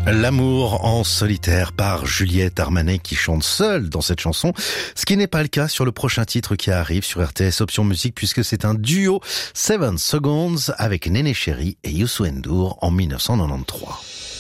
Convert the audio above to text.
L'amour en solitaire par Juliette Armanet qui chante seule dans cette chanson, ce qui n'est pas le cas sur le prochain titre qui arrive sur RTS Option Musique puisque c'est un duo 7 Seconds avec Néné Chéri et Youssou N'Dour en 1993.